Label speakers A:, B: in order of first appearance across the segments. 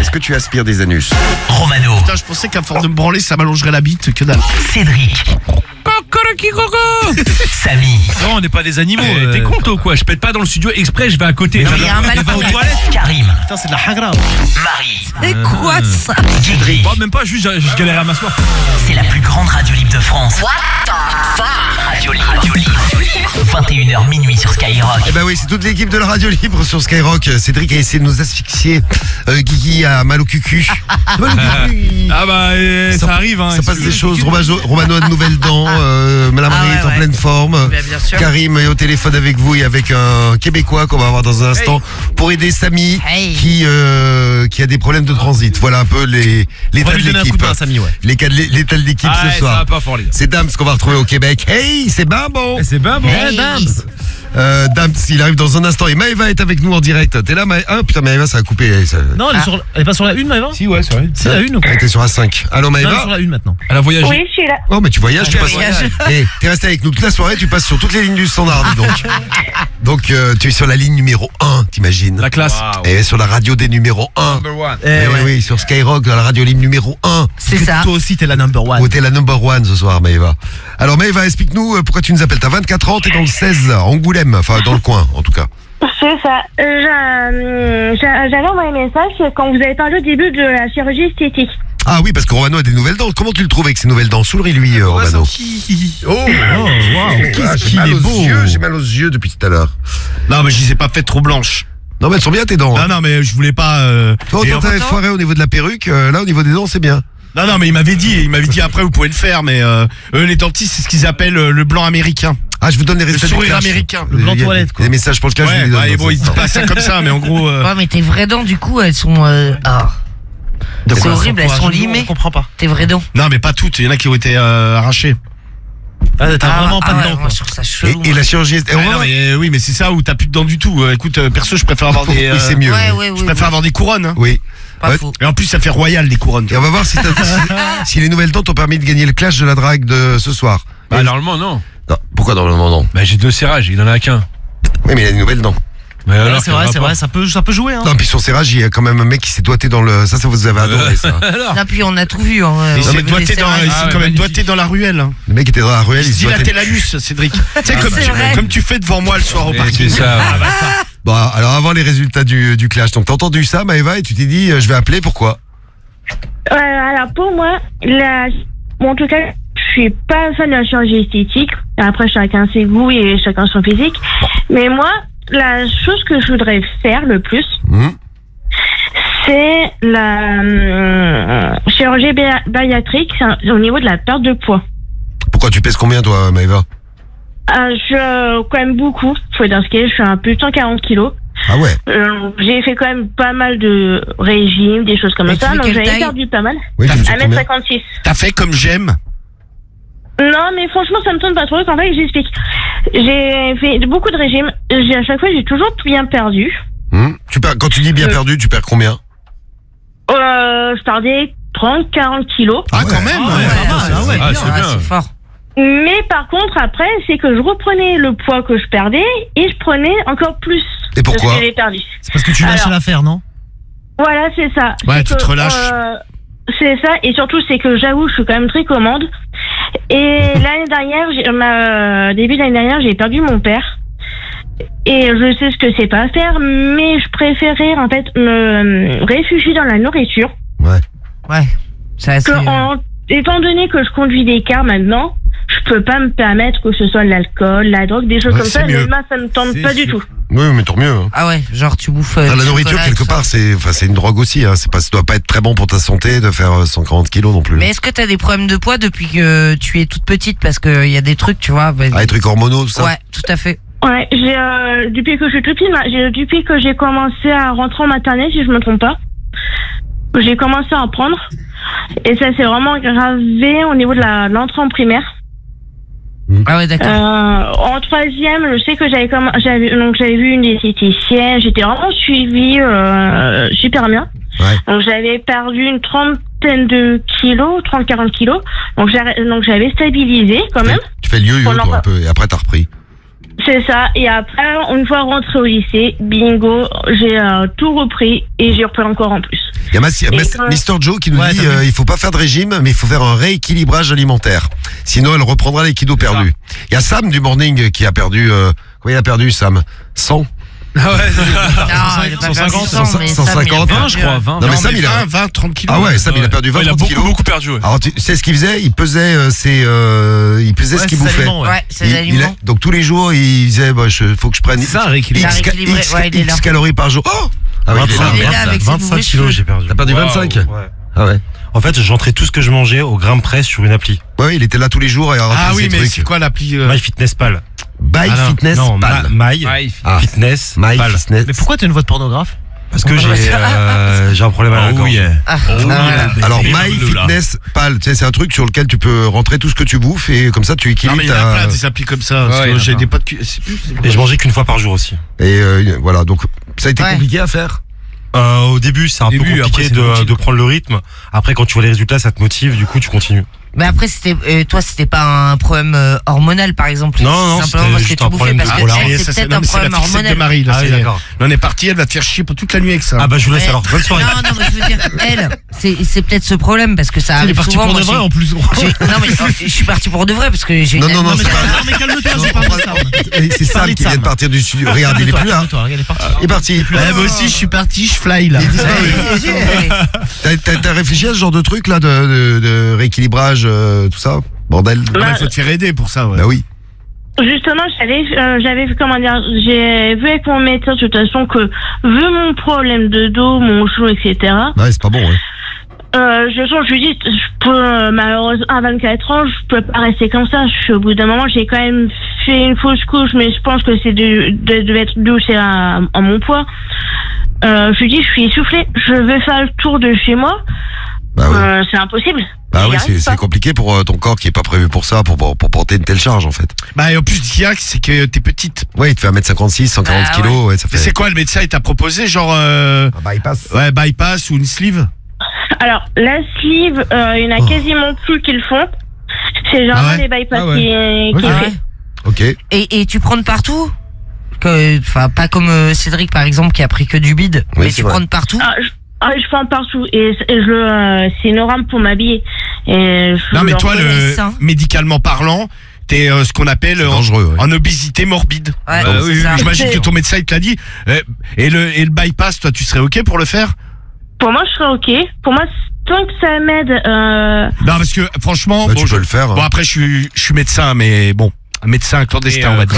A: est-ce que tu aspires des anus?
B: Romano.
C: Putain, je pensais qu'à force de me branler, ça m'allongerait la bite, que dalle.
B: Cédric. Samy.
D: Non, on n'est pas des animaux. T'es con toi ou quoi? Je pète pas dans le studio exprès, je vais à côté.
B: Il y a un mal
D: aux toilettes.
B: Karim.
C: Putain, c'est de la hagra.
B: Marie.
E: C'est quoi ça?
B: Guigui.
D: Bon, même pas, juste je galère à m'asseoir.
B: C'est la plus grande radio libre de France. What the fuck? Radio libre. 21h minuit sur Skyrock.
A: Eh ben oui, c'est toute l'équipe de la radio libre sur Skyrock. Cédric a essayé de nous asphyxier. Guigui a mal au cucu.
D: Ah bah, ça arrive. Hein,
A: ça passe des choses. Romano a de nouvelles dents. Madame Marie est en pleine forme.
E: Bien sûr.
A: Karim est au téléphone avec vous et avec un Québécois qu'on va avoir dans un instant pour aider Samy qui a des problèmes de transit. Voilà un peu l'état de l'équipe. L'état de l'équipe ce soir.
D: Ça va pas fort, les gars.
A: C'est Dams qu'on va retrouver au Québec. Hey, c'est bien bon.
D: C'est bien bon.
E: Hey.
D: Dams.
A: Dams, il arrive dans un instant et Maëva est avec nous en direct. T'es là, Maëva? Ah putain, Maëva, ça a coupé.
F: Non, elle est pas sur la 1, Maëva?
D: Si, ouais, c'est vrai.
F: C'est la 1 ou quoi?
A: Elle était sur la 5. Allô,
F: Non, elle est
A: Maëva?
F: sur la 1 maintenant.
D: Elle a voyagé.
G: Oui, je suis là.
A: Oh, mais tu voyages, tu passes.
E: voyage.
A: T'es resté avec nous toute la soirée, tu passes sur toutes les lignes du standard, dis donc. Donc, tu es sur la ligne numéro 1, t'imagines?
D: La classe.
A: Et sur la radio des numéros 1. Oui, sur Skyrock, dans la radio libre numéro 1.
E: C'est ça.
F: Toi aussi, t'es la number one.
A: Où t'es la number 1 ce soir, Maëva. Alors, Maëva, explique-nous pourquoi tu nous appelles. T'as 24 ans, t'es dans le 16, à Angoulême, enfin, dans le coin, en tout cas.
G: C'est ça. J'avais envoyé un message quand vous avez parlé au début de la chirurgie esthétique.
A: Ah oui, parce que Romano a des nouvelles dents. Comment tu le trouves avec ses nouvelles dents? Souris-lui, Romano.
F: Oh, wow. Qu'est-ce qu'il est beau.
A: J'ai mal aux yeux depuis tout à l'heure.
C: Non, mais je les ai pas faites trop blanches.
A: Non, mais elles sont bien tes dents.
C: Non, non, mais je voulais pas.
A: Toi,
C: et
A: autant t'avais foiré au niveau de la perruque, là, au niveau des dents, c'est bien.
C: Non, mais il m'avait dit après vous pouvez le faire, mais eux, les dentistes, c'est ce qu'ils appellent le blanc américain.
A: Ah, je vous donne les résultats du
C: sourire
A: clash.
C: américain.
F: Le blanc toilette, quoi.
A: Des messages pour le clash, je vous les donne.
C: Ouais, bon, ils disent pas ça comme ça, mais en gros.
E: Ouais, mais tes vraies dents, du coup, elles sont. C'est horrible, elles sont limées.
F: Je comprends pas.
E: Tes vraies dents.
C: Non, mais pas toutes. Il y en a qui ont été arrachées.
F: Ah, t'as vraiment pas de dents,
E: moi,
F: quoi.
E: je trouve ça chelou.
A: Et la chirurgie est...
C: Oui, mais c'est ça où t'as plus de dents du tout. Écoute, perso, je préfère avoir des.
A: Oui, c'est mieux.
C: Je préfère avoir des couronnes. Hein.
A: Oui.
E: Pas faux.
C: Et en plus, ça fait royal des couronnes.
A: Et on va voir si, si les nouvelles dents t'ont permis de gagner le clash de la drague de ce soir.
D: Bah, normalement, non.
A: Non. Pourquoi normalement non?
D: Bah, j'ai 2 serrages, il en a qu'un.
A: Oui, mais il a des nouvelles dents.
D: Mais
F: Ouais,
D: alors,
F: c'est vrai, ça peut jouer, hein.
A: Non, puis sur serrage, il y a quand même un mec qui s'est doigté dans le... Ça vous avez adoré, ça.
E: Non, puis on a tout vu. Hein.
C: Il s'est
E: doigté
C: quand même doigté dans la ruelle.
A: Le mec était dans la ruelle, il se
C: Dilaté
A: doigtait...
C: l'anus, Cédric. Tu sais,
E: c'est vrai.
C: comme tu fais devant moi le soir au
D: c'est
C: parking.
D: ça.
A: Bon, alors avant les résultats du clash, donc t'as entendu ça, Maëva, et tu t'es dit, je vais appeler, pourquoi?
G: Alors pour moi, bon, en tout cas, je suis pas fan de la chirurgie esthétique. Après, chacun ses goûts et chacun son physique. Mais moi, la chose que je voudrais faire le plus, c'est la chirurgie bariatrique au niveau de la perte de poids.
A: Pourquoi tu pèses combien, toi, Maëva?
G: Je quand même beaucoup. Faut dire ce qu'il y a, je suis à plus de 140 kilos.
A: Ah ouais.
G: J'ai fait quand même pas mal de régimes, des choses comme
E: Mais
G: ça.
E: tu fais
G: Donc
E: quelle
G: j'avais
E: taille?
G: perdu pas mal.
A: Oui, tu me dis combien?
G: 1m56.
C: T'as fait comme j'aime.
G: Non, mais franchement, ça me tourne pas trop. En fait, j'explique. J'ai fait beaucoup de régimes. À chaque fois, j'ai toujours bien perdu.
A: Quand tu dis bien perdu, tu perds combien?
G: Je perdais 30-40 kilos.
C: Ah, quand même.
D: C'est bien.
E: C'est fort.
G: Mais par contre, après, c'est que je reprenais le poids que je perdais et je prenais encore plus
A: Et pourquoi?
G: de ce que j'avais perdu.
F: C'est parce que tu lâches l'affaire, non?
G: Voilà, c'est ça.
C: Ouais,
G: C'est
C: tu
G: que,
C: te relâches.
G: C'est ça, et surtout, c'est que j'avoue, je suis quand même très commande. Et l'année dernière, début d'année dernière, j'ai perdu mon père. Et je sais ce que c'est pas à faire, mais je préférais en fait me réfugier dans la nourriture.
E: Ouais. Ça, c'est...
G: Étant donné que je conduis des cars maintenant, je peux pas me permettre que ce soit l'alcool, la drogue, des choses comme ça. Mais moi, ça me tente pas du tout.
A: Oui, mais tant mieux.
E: Ah ouais, genre tu bouffes.
A: La nourriture, quelque part, c'est une drogue aussi. Hein. Ça doit pas être très bon pour ta santé de faire 140 kilos non plus.
E: Mais est-ce que t'as des problèmes de poids depuis que tu es toute petite? Parce qu'il y a des trucs, tu vois.
A: Ah, les trucs hormonaux, tout ça?
E: Ouais, tout à fait.
G: Ouais, depuis que je suis toute petite, depuis que j'ai commencé à rentrer en maternelle, si je me trompe pas, j'ai commencé à en prendre. Et ça s'est vraiment gravé au niveau de l'entrée en primaire.
E: Ah ouais, d'accord.
G: En 3e, je sais que j'avais vu une diététicienne, j'étais vraiment suivie super bien.
A: Ouais.
G: Donc j'avais perdu une trentaine de kilos, 30-40 kilos. Donc j'avais stabilisé quand même.
A: Tu fais le yo-yo,
G: Pendant
A: toi, un peu, et après t'as repris.
G: C'est ça. Et après, une fois rentré au lycée, bingo, j'ai tout repris et j'ai repris encore en plus.
A: Il y a Mr. Joe qui nous dit il faut pas faire de régime, mais il faut faire un rééquilibrage alimentaire. Sinon, elle reprendra les kilos perdus. Il y a Sam du Morning qui a perdu... combien il a perdu, Sam? 100.
E: Ah ouais,
C: 150,
D: 20, je crois. 20.
A: Non, mais Sam, il a
C: 20, 30 kilos.
A: Ah ouais, Sam, il a perdu 20 kilos.
D: Il a beaucoup perdu, ouais.
A: Alors, tu sais ce qu'il faisait? Il pesait il pesait ce qu'il bouffait.
E: Ouais, c'est aliments.
A: Donc, tous les jours, il disait, faut que je prenne X calories par jour. Oh! Ah ouais,
E: il est là avec
F: 25 kilos, j'ai perdu.
A: T'as perdu 25?
F: Ouais.
A: Ah ouais.
F: En fait, j'entrais tout ce que je mangeais au gramme près sur une appli.
A: Ouais, il était là tous les jours.
C: Ah oui, mais c'est quoi l'appli
F: MyFitnessPal.
A: MyFitnessPal.
F: MyFitnessPal.
D: Mais pourquoi t'as une voix de pornographe?
F: Parce que j'ai un problème à la gorge.
A: Alors MyFitnessPal, tu sais, c'est un truc sur lequel tu peux rentrer tout ce que tu bouffes et comme ça tu équilibres.
C: Non mais il y a plein des applis comme ça. Parce que j'ai des potes.
F: Et je mangeais qu'une fois par jour aussi.
A: Et voilà, donc ça a été compliqué à faire.
F: Au début, c'est un peu compliqué de prendre le rythme. Après, quand tu vois les résultats, ça te motive. Du coup, tu continues.
E: Mais après, c'était pas un problème hormonal, par exemple.
F: Non,
E: simplement parce que tu bouffais. Parce que c'est peut-être un problème hormonal.
C: De Marie, là,
F: d'accord.
C: Là, on est parti, elle va te faire chier pour toute la nuit avec ça.
F: Ah bah je vous laisse alors. Bonne soirée.
E: Non, mais je veux dire, elle, c'est peut-être ce problème parce que ça arrive souvent.
D: Elle est partie pour de vrai en plus.
E: Non mais je suis parti pour de vrai parce que j'ai.
A: Non,
D: mais calme-toi, j'ai pas dit ça.
A: C'est Sam qui vient de partir du studio. Regarde, il est plus là. Il est parti.
C: Moi aussi, je suis parti, je fly là.
A: T'as réfléchi à ce genre de truc là, de rééquilibrage, tout ça? Bordel.
C: Il faut te faire aider pour ça, ouais.
A: Bah oui.
G: Justement, j'avais vu, comment dire, j'ai vu avec mon médecin de toute façon que, vu mon problème de dos, mon genou, etc.
A: Ouais, c'est pas bon, ouais.
G: Je lui dis, je peux, malheureusement, à 24 ans, je peux pas rester comme ça. Au bout d'un moment, j'ai quand même fait une fausse couche, mais je pense que c'est devait être dû à mon poids. Je lui dis, je suis essoufflée, je veux faire le tour de chez moi.
A: Bah oui.
G: C'est impossible.
A: Bah oui, c'est compliqué pour ton corps qui est pas prévu pour ça, pour porter une telle charge en fait.
C: Bah et en plus, ce qu'il y a, c'est que t'es petite.
A: Ouais, il te fait 1m56, 140 kilos, ouais, ça fait.
C: Mais c'est quoi le médecin, il t'a proposé genre
A: un bypass?
C: Ouais, bypass ou une sleeve?
G: Alors, la sleeve, il y en a quasiment plus qui le font. C'est genre les bypass qui fait.
A: Ok.
E: Et tu prends de partout? Enfin, pas comme Cédric par exemple qui a pris que du bide,
A: oui,
E: mais tu prends de partout?
G: Je prends partout et c'est une rame pour m'habiller.
C: Non mais toi, médicalement parlant, t'es ce qu'on appelle en obésité morbide.
E: Ouais,
C: j'imagine que ton médecin il te l'a dit. Et le bypass, toi, tu serais ok pour le faire?
G: Pour moi, je serais ok. Pour moi, tant que ça m'aide.
C: Non, parce que franchement,
A: tu peux le faire.
C: Bon après, je suis médecin, mais bon. Un médecin clandestin, on va dire.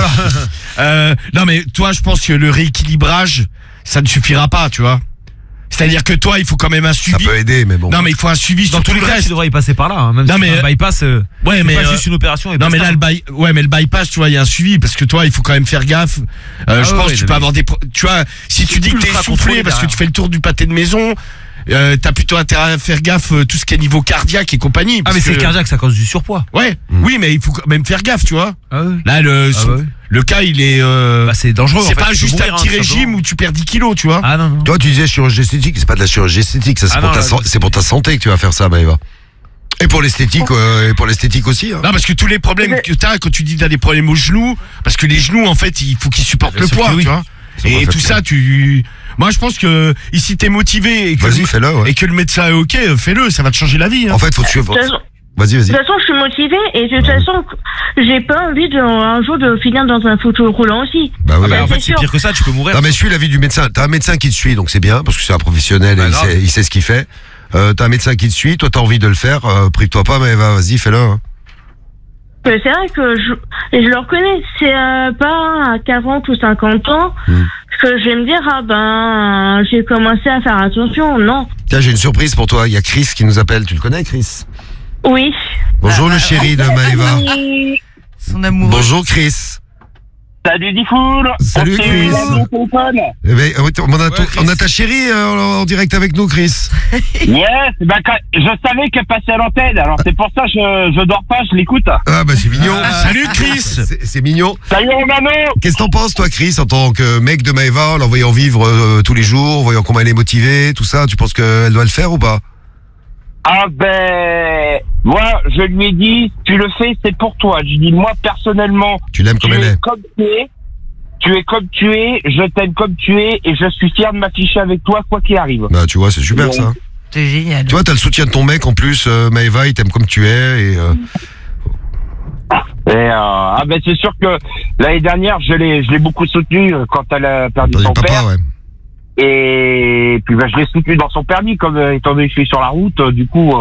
C: Voilà. Non mais toi, je pense que le rééquilibrage, ça ne suffira pas, tu vois. C'est-à-dire que toi, il faut quand même un suivi.
A: Ça peut aider, mais bon.
C: Non, mais il faut un suivi sur tout le reste.
D: Tu devrais y passer par là, hein, même
C: non,
D: si
C: mais
D: un bypass.
C: Ouais, mais
D: pas juste une opération.
C: Non, mais là, mais le bypass, tu vois, il y a un suivi parce que toi, il faut quand même faire gaffe. Je pense que tu peux avoir des, tu vois, si tu dis que t'es essoufflé parce que tu fais le tour du pâté de maison. T'as plutôt intérêt à faire gaffe tout ce qui est niveau cardiaque et compagnie.
D: Ah mais c'est cardiaque, ça cause du surpoids.
C: Ouais, oui, mais il faut quand même faire gaffe, tu vois.
D: Ah ouais.
C: Là, le cas, il est.
D: C'est dangereux.
C: C'est pas juste un petit régime où tu perds 10 kilos, tu vois.
D: Ah non.
A: Toi, tu disais chirurgie esthétique, c'est pas de la chirurgie esthétique, ça c'est pour ta santé que tu vas faire ça, Maëva. Et pour l'esthétique, aussi. Hein.
C: Non, parce que tous les problèmes que t'as quand tu dis que t'as des problèmes aux genoux, parce que les genoux, en fait, il faut qu'ils supportent le poids, tu vois. Et tout ça, moi, je pense que si t'es motivé et que,
A: fais-le,
C: et que le médecin est ok, fais-le, ça va te changer la vie. Hein.
A: En fait, faut te suivre. Vas-y.
G: De toute façon, je suis motivée et de toute façon, j'ai pas envie un jour de finir dans un fauteuil roulant aussi.
A: Bah oui.
D: En fait, c'est pire que ça, tu peux mourir.
A: Non, mais suis l'avis du médecin. T'as un médecin qui te suit, donc c'est bien, parce que c'est un professionnel et il sait ce qu'il fait. T'as un médecin qui te suit, toi t'as envie de le faire, prive-toi pas, mais vas-y, fais-le. Hein.
G: C'est vrai que je le reconnais, c'est pas à 40 ou 50 ans que je vais me dire, j'ai commencé à faire attention, non.
A: Tiens, j'ai une surprise pour toi, il y a Chris qui nous appelle, tu le connais Chris?
G: Oui.
A: Bonjour le chéri de Maëva.
E: Son amour.
A: Bonjour Chris.
H: Salut Difool.
A: Salut Chris. Eh ben, on a ta chérie en direct avec nous, Chris.
H: Yes, je savais qu'elle passait à l'antenne, alors c'est pour ça que je dors pas, je l'écoute.
A: Ah bah c'est mignon.
C: Salut Chris.
A: C'est mignon.
H: Salut Romano.
A: Qu'est-ce que t'en penses toi Chris, en tant que mec de Maëva, en voyant vivre tous les jours, voyant comment elle est motivée, tout ça, tu penses qu'elle doit le faire ou pas?
H: Ah ben, moi, je lui ai dit, tu le fais, c'est pour toi. Je dis, moi, personnellement,
A: tu l'aimes comme elle est.
H: Comme tu es comme tu es, je t'aime comme tu es, et je suis fier de m'afficher avec toi, quoi qu'il arrive.
A: Bah, tu vois, c'est super, ça.
E: C'est génial.
A: Tu vois, t'as le soutien de ton mec, en plus, Maëva, il t'aime comme tu es,
H: ah ben, c'est sûr que l'année dernière, je l'ai beaucoup soutenu quand elle a perdu son père.
A: Ouais.
H: Et puis, je l'ai soutenu dans son permis, comme étant donné que je suis sur la route, du coup,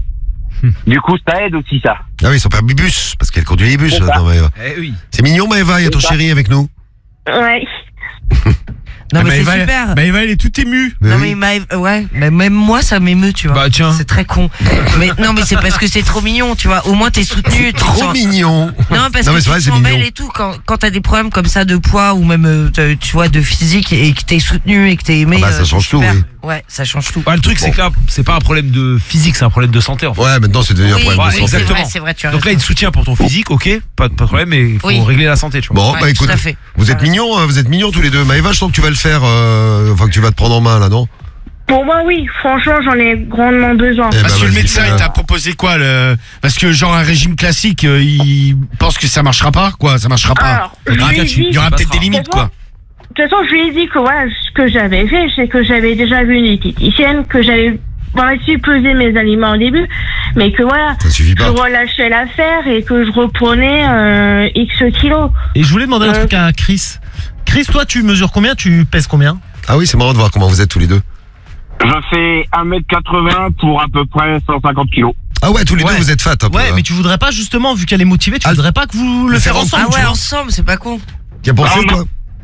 H: ça aide aussi, ça.
A: Ah oui, son permis bus, parce qu'elle conduit les bus, non, Maëva.
D: Eh oui.
A: C'est mignon, Maëva, il y a ton chéri avec nous.
G: Ouais.
E: Non, mais c'est super.
C: Maëva, elle est toute émue.
E: Non, mais Maëva, ouais, mais même moi, ça m'émeut, tu vois.
C: Bah, tiens.
E: C'est très con. Mais non, mais c'est parce que c'est trop mignon, tu vois. Au moins, t'es soutenu.
A: Trop mignon.
E: Non, parce que tu t'en mêles et tout. Quand t'as des problèmes comme ça de poids ou même, tu vois, de physique et que t'es soutenu et que t'es aimé.
A: Ah bah, ça change tout, oui.
E: Ouais, ça change tout.
D: Ouais, le truc, c'est que là, c'est pas un problème de physique, c'est un problème de santé, en fait.
A: Ouais, maintenant, c'est devenu un problème de santé.
D: Exactement.
E: C'est vrai, tu as
D: Donc là, il te soutient pour ton physique, ok, pas de problème, mais il faut régler la santé, tu vois.
A: Bon, bah écoute, vous êtes mignons tous les deux. Maëva, je sens que tu vas le faire, que tu vas te prendre en main là, non?
G: Pour moi, oui, franchement, j'en ai grandement besoin.
C: Parce que le médecin, il t'a proposé quoi Parce que genre un régime classique, il pense que ça marchera pas, quoi, ça marchera pas.
G: Alors,
C: Il y aura peut-être des limites, quoi.
G: De toute façon, je lui ai dit que voilà, ce que j'avais fait, c'est que j'avais déjà vu une diététicienne, que j'avais su peser mes aliments au début, mais que voilà, je relâchais l'affaire et que je reprenais X kilos.
I: Et je voulais demander un truc à Chris. Chris, toi, tu mesures combien? Tu pèses combien?
A: Ah oui, c'est marrant de voir comment vous êtes tous les deux.
H: Je fais 1m80 pour à peu près 150 kilos.
A: Ah ouais, tous les deux, vous êtes fat un peu.
I: Ouais, mais tu voudrais pas, justement, vu qu'elle est motivée, tu voudrais pas que vous le faire ensemble?
E: Ah ouais, ensemble, c'est pas con.
A: Qui a pensé, toi?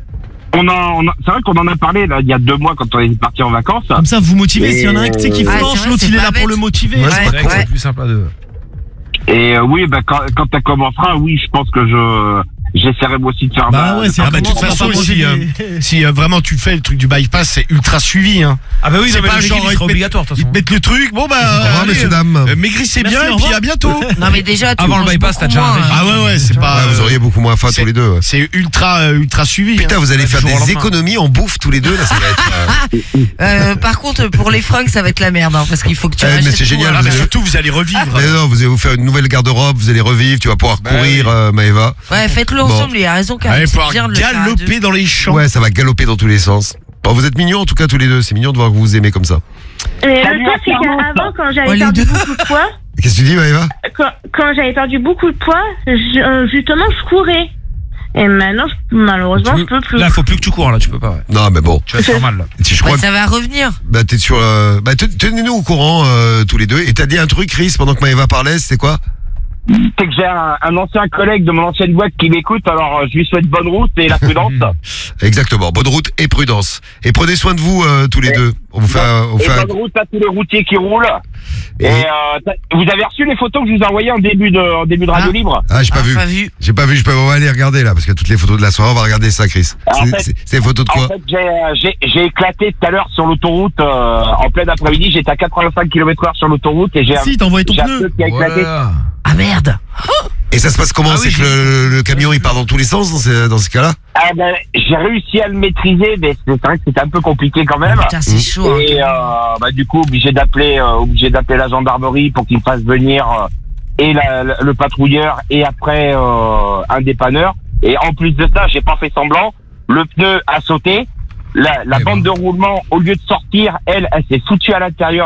H: C'est vrai qu'on en a parlé là, il y a 2 mois quand on est parti en vacances.
I: Comme ça, vous motivez. S'il y en a un qui flanche, l'autre il est là pour le motiver.
A: Ouais, c'est pas con.
D: C'est plus sympa de.
H: Et oui, bah quand elle commencera, oui, je pense que j'essaierai moi aussi de faire.
I: Bah ouais, c'est
C: de toute façon, si vraiment tu fais le truc du bypass, c'est ultra suivi, hein.
D: Ah bah oui,
C: c'est pas genre
D: obligatoire.
C: Ils te mettent le truc, bon bah.
A: Au revoir, messieurs, dames.
C: Maigrissez bien et puis à bientôt.
E: Non mais déjà,
D: avant le bypass, t'as déjà un régime.
C: Ah ouais, c'est pas.
A: Vous auriez beaucoup moins faim tous les deux.
C: C'est ultra suivi.
A: Putain, vous allez faire des économies en bouffe tous les deux là, ça va
E: être. Par contre, pour les fringues, ça va être la merde, hein, parce qu'il faut que tu.
A: Mais c'est génial.
C: Mais surtout, vous allez revivre.
A: Mais non, vous allez vous faire une nouvelle garde-robe, vous allez revivre, tu vas pouvoir courir, Maëva.
E: Ouais, faites-le ensemble, il a raison.
C: Allez pouvoir galoper dans les champs.
A: Ouais, ça va galoper dans tous les sens. Bon, vous êtes mignons en tout cas tous les deux, c'est mignon de voir que vous vous aimez comme ça.
G: Mais le truc, c'est qu'avant, quand j'avais perdu beaucoup de poids.
A: Qu'est-ce que tu dis, Maëva?
G: Quand j'avais perdu beaucoup de poids, justement, je courais. Et maintenant, malheureusement, je peux plus.
D: Là, faut plus que tu cours, là, tu peux pas. Ouais.
A: Non, mais bon.
D: Tu vas te faire mal, là.
A: Je crois
E: ça va revenir.
A: Bah, t'es sur. Tenez-nous au courant tous les deux. Et t'as dit un truc, Chris, pendant que Maëva parlait, c'était quoi?
H: C'est que j'ai un ancien collègue de mon ancienne boîte qui m'écoute, alors je lui souhaite bonne route et la prudence.
A: Exactement, bonne route et prudence. Et prenez soin de vous tous les deux. On vous fait
H: bonne route à tous les routiers qui roulent. Et vous avez reçu les photos que je vous ai envoyées en début de Radio Libre?
A: Ah, j'ai pas vu. J'ai pas vu, on va aller regarder là, parce que toutes les photos de la soirée, on va regarder ça, Chris. C'est des photos de quoi?
H: En fait, j'ai éclaté tout à l'heure sur l'autoroute, en plein après-midi, j'étais à 85 km/h sur l'autoroute et j'ai
I: t'as envoyé ton pneu
H: qui a éclaté.
E: Ah merde.
A: Et ça se passe comment? C'est que le camion il part dans tous les sens dans ces cas-là?
H: Ah ben, j'ai réussi à le maîtriser, mais c'est vrai que c'était un peu compliqué quand même.
E: Putain, c'est chaud.
H: Et du coup, obligé d'appeler la gendarmerie pour qu'ils me fassent venir et le patrouilleur et après un dépanneur. Et en plus de ça, j'ai pas fait semblant. Le pneu a sauté. La bande de roulement, au lieu de sortir, elle s'est foutue à l'intérieur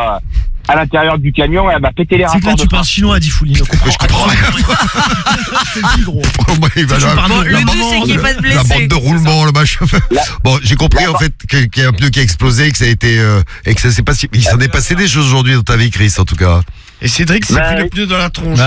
H: du camion et elle m'a pété les rapports.
I: C'est que là tu parles chinois, dit Fouli.
A: Je comprends rien.
I: C'est le plus gros.
E: Le tout c'est qu'il n'y ait pas de blessés.
A: La bande de roulement, le machin. Bon, j'ai compris en fait qu'il y a un pneu qui a explosé, que ça a été et que ça s'est passé. Il s'en est passé des choses aujourd'hui dans ta vie, Chris, en tout cas.
C: Et Cédric s'est pris le pneu dans la tronche.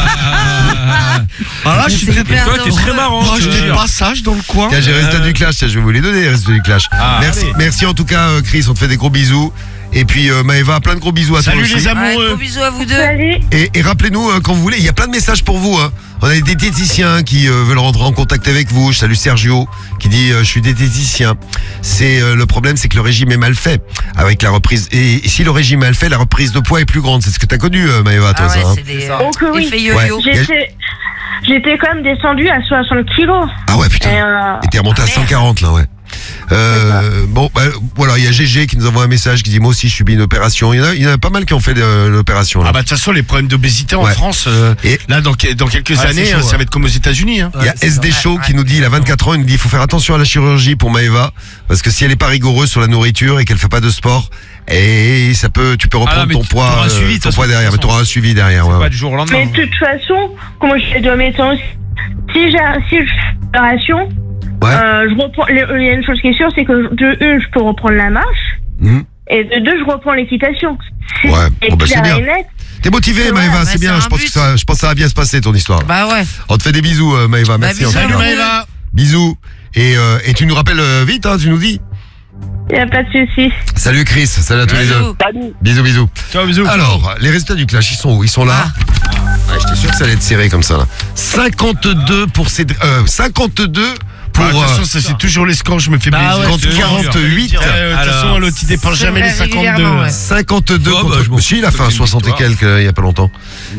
D: Voilà, je suis très marrant.
C: Moi, j'étais pas sage dans le coin.
A: Tiens, j'ai les résultats du clash. Tiens, je vais vous les donner, les résultats du clash. Merci en tout cas, Chris. On te fait des gros bisous. Et puis Maëva, plein de gros bisous à toi aussi.
C: Salut les amoureux.
E: Gros bisous à vous deux.
A: Et rappelez-nous quand vous voulez, il y a plein de messages pour vous. Hein. On a des diététiciens qui veulent rentrer en contact avec vous. Je salue Sergio qui dit je suis diététicien. C'est le problème, c'est que le régime est mal fait avec la reprise. Et si le régime est mal fait, la reprise de poids est plus grande. C'est ce que t'as connu, Maëva, toi, ça.
E: C'est des
G: effets
E: yo-yo.
G: J'étais quand même descendue à 60 kilos.
A: Ah ouais, putain. Et t'es remonté à 140 là, ouais. Bon, voilà, il y a GG qui nous envoie un message qui dit moi aussi je subis une opération. Il y en a pas mal qui ont fait l'opération.
C: Ah bah de toute façon les problèmes d'obésité en France, là dans quelques années, ça va être comme aux États-Unis.
A: Il y a SD Show qui nous dit, il a 24 ans, il nous dit il faut faire attention à la chirurgie pour Maëva parce que si elle est pas rigoureuse sur la nourriture et qu'elle fait pas de sport, et tu peux reprendre ton poids derrière, mais tu auras un suivi derrière.
D: Pas du jour au lendemain.
G: Mais de toute façon, comme je dois mettre si je fais l'opération, je reprends. Il y a une chose qui est sûre, c'est que de une, je peux reprendre la marche, et de deux, je reprends l'équitation.
A: Ouais, c'est bien. T'es motivé, Maëva, c'est bien. Je pense que ça va bien se passer ton histoire.
E: Bah ouais.
A: On te fait des bisous, Maëva. Merci.
C: Salut Maëva.
A: Bisous. Et tu nous rappelles vite, tu nous dis.
G: Il n'y a pas de souci.
A: Salut Chris, salut à tous les deux. Bisous.
C: Ciao, bisous.
A: Alors, les résultats du clash, ils sont où? Ils sont là. J'étais sûr que ça allait être serré comme ça là. 52 pour Cédric. 52 pour.
C: De toute façon, ça c'est toujours les scores, je me fais plaisir.
A: 48.
C: De toute façon, l'autre il dépense jamais les 52.
A: 52 contre. Si, il a fait un 60 et quelques il y a pas longtemps.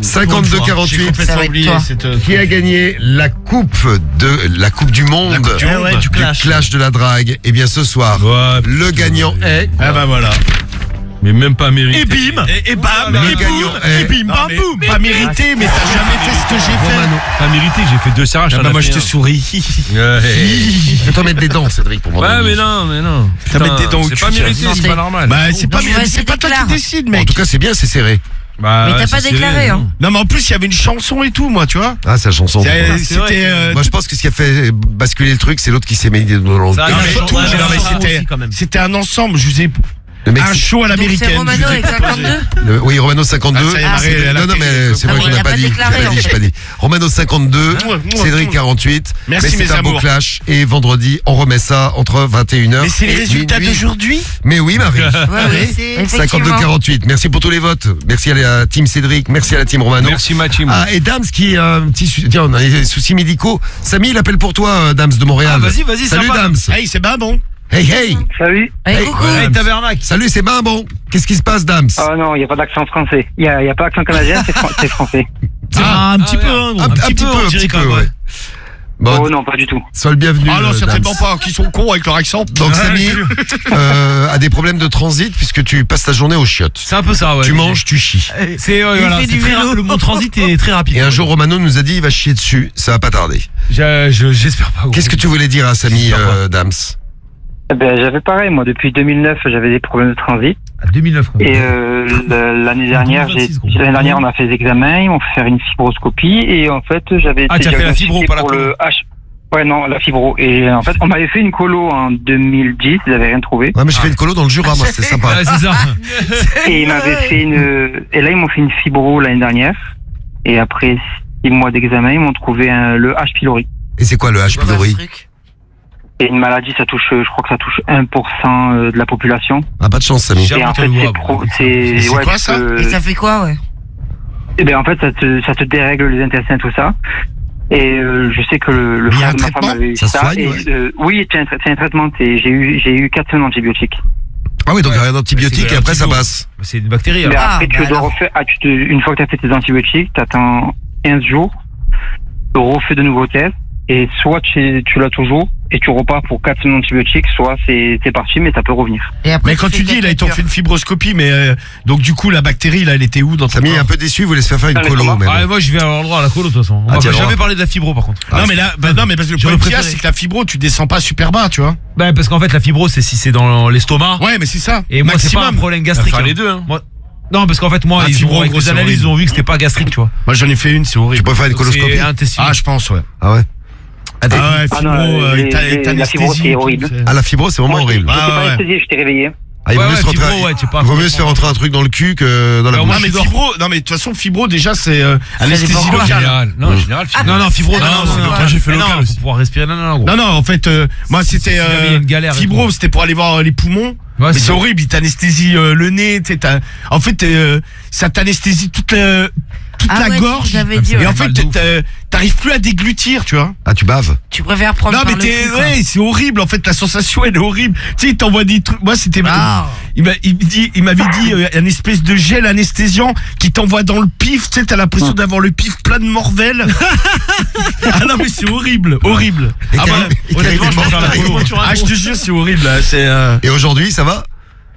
A: 52-48. Qui a gagné la coupe du monde
I: du
A: clash de la drague? Et bien ce soir, le gagnant est.
C: Ah bah voilà.
D: Mais même pas mérité.
I: Et bim.
C: Et bam.
A: Le gagnant est.
I: Et bim, bam, boum.
C: Pas mérité, mais t'as jamais fait ce que j'ai fait.
D: Pas mérité, j'ai fait 2 serrages.
C: Moi je te souris.
A: Fais-toi mettre des dents, Cédric, pour moi.
D: Ouais, mais non.
C: T'as mettre des dents au cul.
D: C'est pas mérité, c'est pas normal.
C: Bah c'est pas toi qui décides, mec.
A: En tout cas, c'est bien, c'est serré.
E: Mais t'as pas déclaré, hein.
C: Non, mais en plus il y avait une chanson et tout, moi, tu vois.
A: Ah, c'est la chanson.
C: C'était.
A: Moi, je pense que ce qui a fait basculer le truc, c'est l'autre qui s'est mis dans le.
C: C'était un ensemble. Je vous ai. Un show à l'américaine.
E: C'est Romano avec 52.
A: Oui, Romano 52.
C: Non,
A: mais c'est vrai qu'on n'a pas dit. J'ai pas dit. Romano 52, Cédric 48.
C: Merci, mes
A: c'est un beau
C: amours.
A: clash. Et vendredi, on remet ça entre 21h.
C: Mais c'est les résultats d'aujourd'hui.
A: Mais oui, Marie. 52-48. Merci pour tous les votes. Merci à la team Cédric. Merci à la team Romano.
D: Merci ma team.
A: Ah, et Dams qui est un petit. Tiens, on a des soucis médicaux. Samy, il appelle pour toi, Dams de Montréal.
D: Ah, vas-y.
A: Salut, Dams.
C: Hey, c'est bien bon.
A: Hey.
G: Salut.
E: Hey, coucou.
D: Hey, tabernacle.
A: Salut, c'est ben bon. Qu'est-ce qui se passe, Dams?
H: Ah non, il n'y a pas d'accent français. Il n'y a pas d'accent canadien, c'est français.
I: Un petit peu, hein, gros.
A: Un petit peu, ouais. Bon,
H: Oh non, pas du tout.
A: sois le bienvenu.
C: Ah non, certainement
A: Dams.
C: pas. Qui sont cons avec leur accent.
A: Donc, Samy a des problèmes de transit puisque tu passes ta journée aux chiottes.
D: C'est un peu ça, ouais.
A: Tu manges, tu chies.
D: C'est voilà, c'est très rapide. Mon transit est très rapide.
A: Et un jour, Romano nous a dit il va chier dessus. Ça va pas tarder.
D: J'espère pas.
A: Qu'est-ce que tu voulais dire à Samy, Dams?
H: J'avais pareil, moi, depuis 2009, j'avais des problèmes de transit.
D: À 2009.
H: Et l'année dernière, on a fait des examens, ils m'ont fait faire une fibroscopie et en fait, j'avais été
D: tu as fait la fibro, pas la
H: pour
D: colo.
H: le H. Ouais, non, la fibro. Et en fait, on m'avait fait une colo en 2010, ils n'avaient rien trouvé.
A: Ouais, mais j'ai fait une colo dans le Jura, moi, c'est sympa.
D: Ouais, c'est ça.
H: Et ils m'avaient fait et là, ils m'ont fait une fibro l'année dernière. Et après 6 mois d'examen, ils m'ont trouvé le H. pylori.
A: Et c'est quoi le H. pylori?
H: Et une maladie, je crois que ça touche 1% de la population.
A: Ah, pas de chance, Samy.
H: Et en fait, c'est
C: quoi ça?
E: Et ça fait quoi, ouais?
H: Et ben en fait, ça te dérègle les intestins, tout ça. Et je sais que le frère de ma femme avait eu
A: ça.
H: Ça
A: soigne,
H: et, oui, c'est un traitement. J'ai eu 4 semaines d'antibiotiques.
A: Ah oui, donc rien d'antibiotiques et après ça passe.
D: C'est une bactérie.
H: Mais
D: Alors.
H: après, tu dois refaire. Une fois que tu as fait tes antibiotiques, tu attends 15 jours. Tu refais de nouveaux tests. Et soit tu l'as toujours et tu repars pour 4 semaines d'antibiotiques, soit c'est parti, mais ça peut revenir.
E: Et après,
C: Mais quand tu dis, là, ils t'ont fait une fibroscopie, mais donc du coup, la bactérie, là, elle était où dans ton
A: Samy est
C: corps?
A: un peu déçu, il voulait se faire faire une
H: Ah, mais
A: colo.
H: comment?
A: Mais bon.
D: Ah, moi je vais avoir le droit à la colo de toute façon. On va
A: tiens,
D: jamais
A: droit.
D: parler de la fibro par contre.
C: Non, mais là, non, mais parce que le
D: J'aurais
C: problème qu'il y a,
D: préféré.
C: c'est que la fibro, tu descends pas super bas, tu vois.
D: Bah parce qu'en fait la fibro c'est si c'est dans l'estomac.
C: Ouais, mais c'est ça.
D: Et moi c'est pas un
C: maximum.
D: problème gastrique.
C: Enfin,
D: les deux. Moi... Non parce qu'en fait moi
C: La
D: ils
C: fibro,
D: ont avec
C: gros,
D: les
C: c'est
D: analyses
C: horrible.
D: ils ont vu que c'était pas gastrique tu vois.
C: Moi, j'en ai fait une, c'est horrible.
A: Tu préfères une coloscopie?
D: C'est intestinal.
C: Ah, je pense, ouais.
A: Ah ouais.
C: Ah ouais,
H: Ah
C: fibro,
H: non, la fibro, c'est
C: t'anesthésie.
H: horrible.
A: Ah, la fibro, c'est vraiment
H: Moi,
A: horrible.
H: j'étais
C: Ah,
H: pas
C: ouais.
H: anesthésié, j'étais réveillé.
A: Ah, il vaut
D: Ouais,
A: mieux se
D: fibro,
A: rentrer-
D: ouais, tu sais pas
A: il vaut mieux se faire rentrer un truc dans le cul que dans la
D: Bah, au
A: bouche.
D: moins,
C: Non mais fibro, non mais de toute façon fibro déjà c'est anesthésie
E: dépend quoi.
C: locale.
D: Général. Non, général.
C: Non fibro
D: Non, moi j'ai fait local. Faut pouvoir respirer. Non.
C: Non en fait moi c'était
D: jamais il y a une galère et
C: fibro
D: tout.
C: c'était pour aller voir les poumons.
D: Ouais,
C: Mais c'est horrible, il t'anesthésie le nez, tu sais en fait ça t'anesthésie toute la
E: ouais,
C: gorge
E: j'avais dit,
C: et
E: ouais.
C: en fait t'arrives plus à déglutir, tu vois.
A: Ah, tu baves.
E: Tu préfères prendre
C: Non
E: par
C: mais
E: le cul, quoi.
C: ouais, c'est horrible en fait, la sensation elle est horrible. Tu sais, il t'envoie des trucs. Moi c'était il m'avait dit un espèce de gel anesthésiant qui t'envoie dans le pif, tu sais, t'as l'impression d'avoir le pif plein de morvelle. Ah non mais c'est horrible. Honnêtement, je vais faire la polo. Je te jure, c'est horrible.
A: Et aujourd'hui, ça va?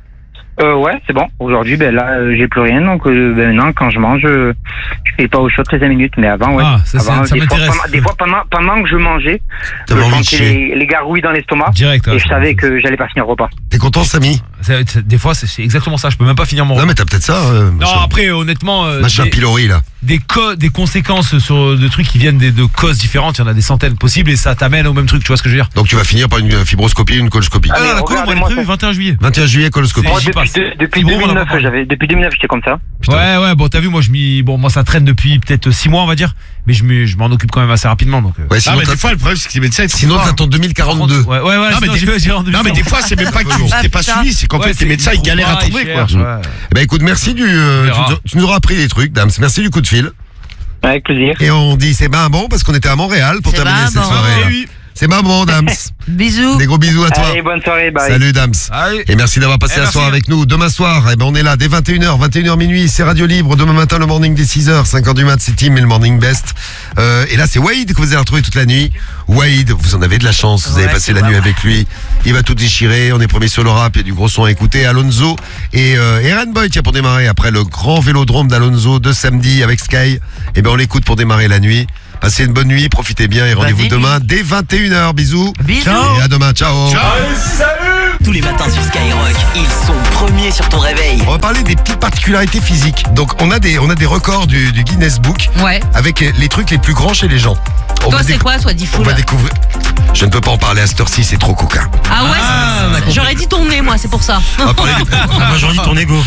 J: Ouais, c'est bon. Aujourd'hui, là, j'ai plus rien. Donc, maintenant, quand je mange, je fais pas au chaud 13 minutes. Mais avant, ouais.
D: Ça m'intéresse.
J: Des fois, pendant que je mangeais, je sentais les gargouilles dans l'estomac.
D: Direct.
J: Et je savais que j'allais pas finir le repas.
A: T'es content, Samy?
D: Des fois, c'est exactement ça. Je peux même pas finir mon repas.
A: Non, mais t'as peut-être ça.
D: Non, après, honnêtement.
A: Machin pylori, là.
D: Des conséquences sur de trucs qui viennent de causes différentes. Il y en a des centaines possibles et ça t'amène au même truc. Tu vois ce que je veux dire?
A: Donc, tu vas finir par une fibroscopie, une coloscopie.
D: La colo, on est prévu 21 juillet.
A: 21 juillet, coloscopie.
J: Depuis 2009, j'étais comme ça.
D: Putain. Ouais, bon, t'as vu, moi ça traîne depuis peut-être 6 mois, on va dire, mais je m'en occupe quand même assez rapidement, donc.
A: Ouais, sinon,
C: mais des fois, le problème, c'est que les médecins,
A: sinon, t'attends 2042.
D: Ouais.
C: Non, mais des fois, c'est même pas que t'es pas suivi, c'est qu'en fait, les médecins, ils galèrent à trouver, quoi.
A: Écoute, merci tu nous auras appris des trucs, Dams. Merci du coup de fil.
J: Avec plaisir.
A: Et on dit c'est bon parce qu'on était à Montréal pour terminer cette soirée.
C: Oui.
A: C'est bon, Dams.
E: Bisous.
A: Des gros bisous à toi.
J: Allez, bonne soirée, bye.
A: Salut, Dams. Et merci d'avoir passé la soirée avec nous. Demain soir, on est là dès 21h minuit, c'est Radio Libre. Demain matin, le morning dès 6h, 5h du mat, c'est Tim et le morning best. Et là, c'est Wade que vous avez retrouvé toute la nuit. Wade, vous en avez de la chance, vous avez passé la nuit avec lui. Il va tout déchirer, on est premier sur le rap, il y a du gros son à écouter. Alonso et Eren Boy, tiens, pour démarrer après le grand vélodrome d'Alonso de samedi avec Sky. On l'écoute pour démarrer la nuit. Passez une bonne nuit, profitez bien et rendez-vous demain dès 21h. Bisous.
E: Ciao.
A: Et à demain. Ciao.
B: Salut. Tous les matins sur Skyrock, ils sont premiers sur ton réveil.
A: On va parler des petites particularités physiques. Donc on a des records du Guinness Book avec les trucs les plus grands chez les gens.
E: Toi c'est quoi, toi, dis fou?
A: On va découvrir. Je ne peux pas en parler à cette heure-ci, c'est trop coquin.
E: Ah ouais, j'aurais dit ton nez, moi, c'est pour ça.
F: Moi j'aurais dit ton ego.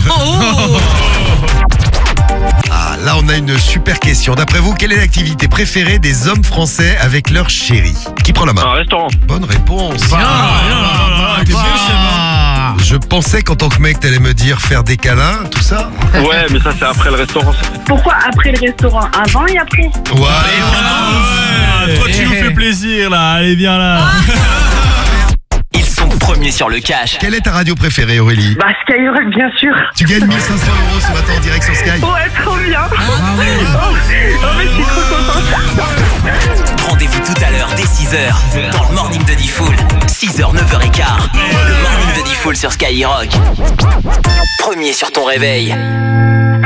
A: Là on a une super question. D'après vous, quelle est l'activité préférée des hommes français avec leur chérie? Qui prend la main?
H: Un restaurant.
A: Bonne réponse. Je pensais qu'en tant que mec t'allais me dire faire des câlins, tout ça.
H: Ouais, mais ça c'est après le restaurant.
G: Pourquoi après le restaurant? Avant et après?
D: Toi tu nous fais plaisir là, allez viens là.
B: Ils sont premiers sur le cash.
A: Quelle est ta radio préférée, Aurélie?
G: Skyrock, bien sûr.
A: Tu gagnes 1 500 € ce matin en direct sur Sky.
G: Ouais, trop bien. Mais je suis trop contente.
B: Rendez-vous tout à l'heure dès 6h dans le morning de Diffoul. 6h, 9h15. Le morning de Diffoul sur Skyrock. Premier sur ton réveil.